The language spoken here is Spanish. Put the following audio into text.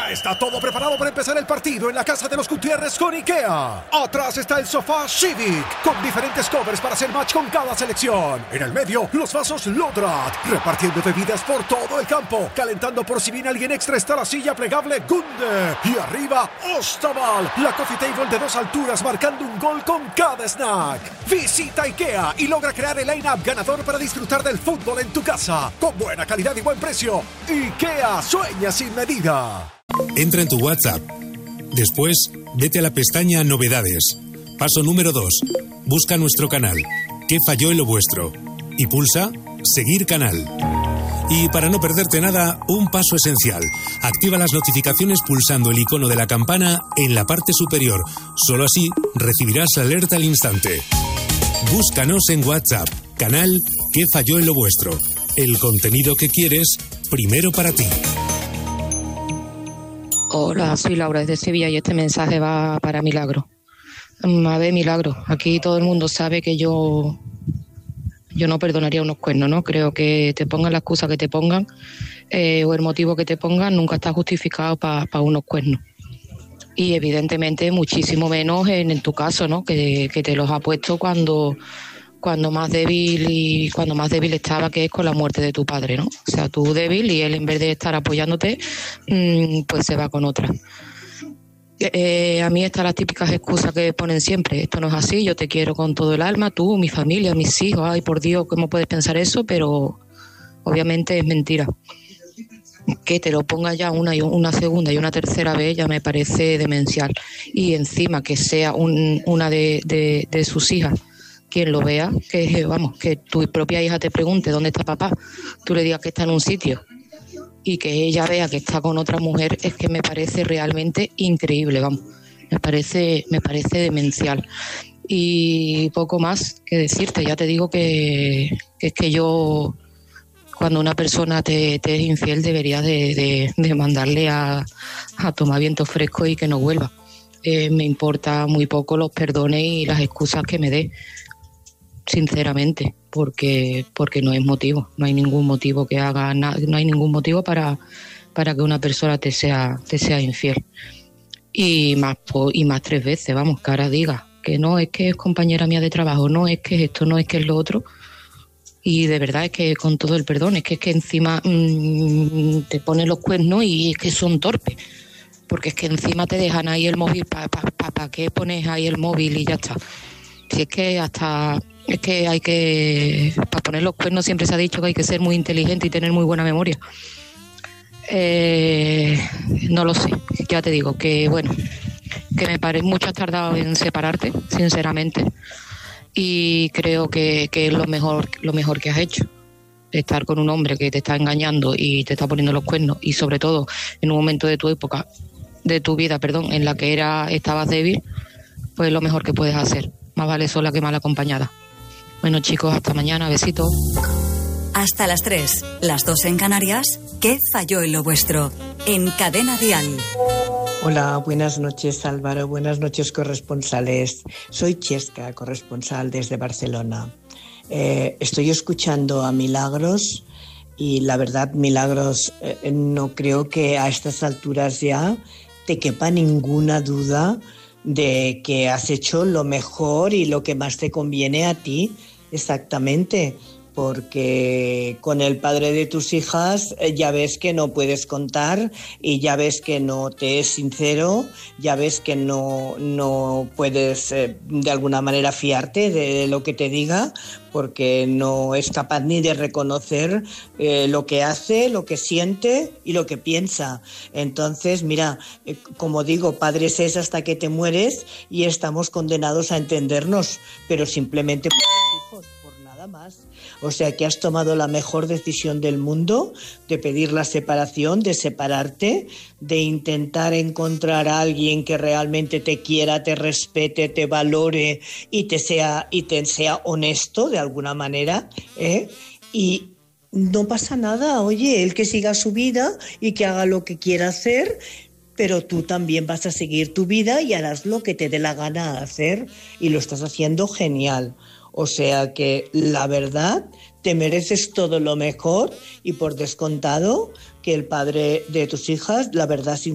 Ya está todo preparado para empezar el partido en la casa de los Gutiérrez con IKEA. Atrás está el sofá Civic, con diferentes covers para hacer match con cada selección. En el medio, los vasos Lodrat, repartiendo bebidas por todo el campo. Calentando por si viene alguien extra está la silla plegable Gunde. Y arriba, Ostaval, la coffee table de 2 alturas marcando un gol con cada snack. Visita IKEA y logra crear el line-up ganador para disfrutar del fútbol en tu casa. Con buena calidad y buen precio. IKEA, sueña sin medida. Entra en tu WhatsApp. Después, vete a la pestaña Novedades. Paso número 2. Busca nuestro canal. ¿Qué falló en lo vuestro? Y pulsa Seguir canal. Y para no perderte nada, un paso esencial. Activa las notificaciones pulsando el icono de la campana en la parte superior. Solo así recibirás alerta al instante. Búscanos en WhatsApp. Canal ¿Qué falló en lo vuestro? El contenido que quieres, primero para ti. Hola, soy Laura desde Sevilla y este mensaje va para Milagro. A ver, Milagro, aquí todo el mundo sabe que yo no perdonaría unos cuernos, ¿no? Creo que te pongan la excusa que te pongan o el motivo que te pongan nunca está justificado para unos cuernos. Y evidentemente muchísimo menos en tu caso, ¿no? Que te los ha puesto cuando más débil estaba, que es con la muerte de tu padre, ¿no? O sea, tú débil y él, en vez de estar apoyándote, pues se va con otra. A mí están las típicas excusas que ponen siempre. Esto no es así, yo te quiero con todo el alma, tú, mi familia, mis hijos. Ay, por Dios, ¿cómo puedes pensar eso? Pero obviamente es mentira. Que te lo ponga ya una segunda y una tercera vez ya me parece demencial. Y encima que sea una de sus hijas quien lo vea, que tu propia hija te pregunte dónde está papá, tú le digas que está en un sitio y que ella vea que está con otra mujer, es que me parece realmente increíble, me parece demencial. Y poco más que decirte, ya te digo que es que yo, cuando una persona te es infiel, debería de mandarle a tomar viento fresco y que no vuelva. Me importa muy poco los perdones y las excusas que me dé, sinceramente, porque no es motivo, no hay ningún motivo que haga no hay ningún motivo para que una persona te sea infiel. Y más 3 veces, que ahora diga que no, es que es compañera mía de trabajo, no es que es esto, no es que es lo otro. Y de verdad es que, con todo el perdón, es que encima te ponen los cuernos y es que son torpes, porque es que encima te dejan ahí el móvil, ¿para qué pones ahí el móvil y ya está? Si es que para poner los cuernos siempre se ha dicho que hay que ser muy inteligente y tener muy buena memoria. No lo sé, ya te digo que me parece mucho has tardado en separarte, sinceramente, y creo que es lo mejor que has hecho, estar con un hombre que te está engañando y te está poniendo los cuernos, y sobre todo en un momento de tu vida, en la que estabas débil, pues lo mejor que puedes hacer. Más vale sola que mal acompañada. Bueno, chicos, hasta mañana, besitos. Hasta las 3, las 2 en Canarias. ¿Qué falló en lo vuestro? En Cadena Dial. Hola, buenas noches, Álvaro. Buenas noches, corresponsales. Soy Chesca, corresponsal desde Barcelona. Estoy escuchando a Milagros y la verdad, Milagros, no creo que a estas alturas ya te quepa ninguna duda de que has hecho lo mejor y lo que más te conviene a ti, exactamente, porque con el padre de tus hijas ya ves que no puedes contar y ya ves que no te es sincero, ya ves que no puedes de alguna manera fiarte de lo que te diga, porque no es capaz ni de reconocer lo que hace, lo que siente y lo que piensa. Entonces, mira, como digo, padres es hasta que te mueres y estamos condenados a entendernos, pero simplemente por tus hijos, por nada más. O sea que has tomado la mejor decisión del mundo de pedir la separación, de separarte, de intentar encontrar a alguien que realmente te quiera, te respete, te valore y te sea honesto de alguna manera, y no pasa nada. Oye, él que siga su vida y que haga lo que quiera hacer, pero tú también vas a seguir tu vida y harás lo que te dé la gana hacer, y lo estás haciendo genial. O sea que, la verdad, te mereces todo lo mejor, y por descontado que el padre de tus hijas, la verdad,